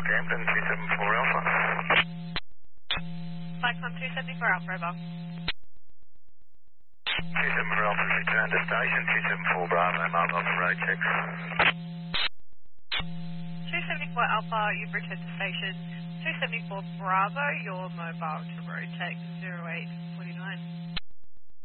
Northampton, 274 Alpha. Cyclone 274 Alpha, over. 274 Alpha, return to station, 274 Bravo, mobile for road checks. 274 Alpha, you've returned to station. 274 Bravo, your mobile to road check 0849.